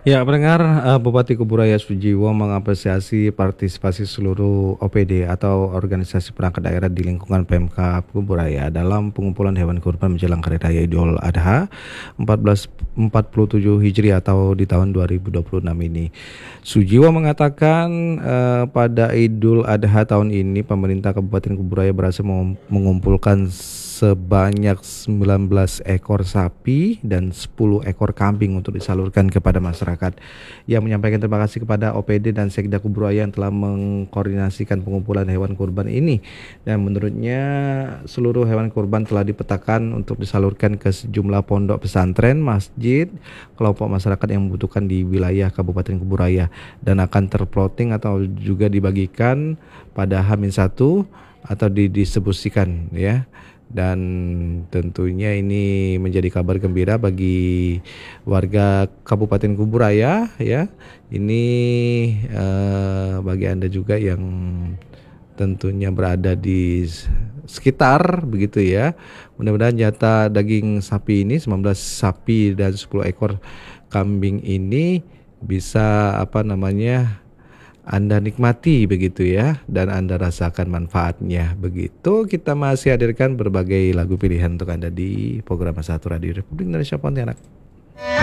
Ya, pendengar, Bupati Kuburaya Sujiwo mengapresiasi partisipasi seluruh OPD atau organisasi perangkat daerah di lingkungan PMK Kuburaya dalam pengumpulan hewan kurban menjelang Hari Raya Idul Adha 1447 Hijriah atau di tahun 2026 ini. Sujiwo mengatakan pada Idul Adha tahun ini pemerintah Kabupaten Kuburaya berhasil mengumpulkan sebanyak 19 ekor sapi dan 10 ekor kambing untuk disalurkan kepada masyarakat. Ia menyampaikan terima kasih kepada OPD dan Sekda Kuburaya yang telah mengkoordinasikan pengumpulan hewan kurban ini. Dan menurutnya seluruh hewan kurban telah dipetakan untuk disalurkan ke sejumlah pondok pesantren, masjid, kelompok masyarakat yang membutuhkan di wilayah Kabupaten Kuburaya dan akan terploting atau juga dibagikan pada H-1 atau didistribusikan ya. Dan tentunya ini menjadi kabar gembira bagi warga Kabupaten Kuburaya ya. Ini bagi Anda juga yang tentunya berada di sekitar begitu ya. Mudah-mudahan jatah daging sapi ini 19 sapi dan 10 ekor kambing ini bisa Anda nikmati begitu ya, dan Anda rasakan manfaatnya. Begitu kita masih hadirkan berbagai lagu pilihan untuk Anda di program Satu Radio Republik Indonesia Pontianak.